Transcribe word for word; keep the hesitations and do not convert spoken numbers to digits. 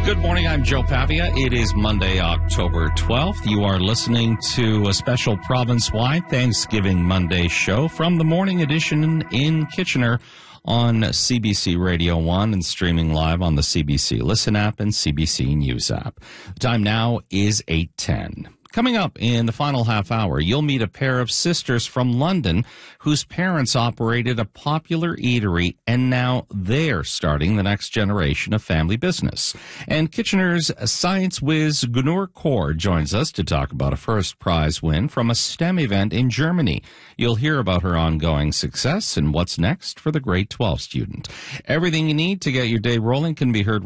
Good morning, I'm Joe Pavia. It is Monday, October twelfth. You are listening to a special province-wide Thanksgiving Monday show from the morning edition in Kitchener on C B C Radio one and streaming live on the C B C Listen app and C B C News app. The time now is eight ten. Coming up in the final half hour, you'll meet a pair of sisters from London whose parents operated a popular eatery, and now they're starting the next generation of family business. And Kitchener's science whiz Gunur Kaur joins us to talk about a first prize win from a STEM event in Germany. You'll hear about her ongoing success and what's next for the grade twelve student. Everything you need to get your day rolling can be heard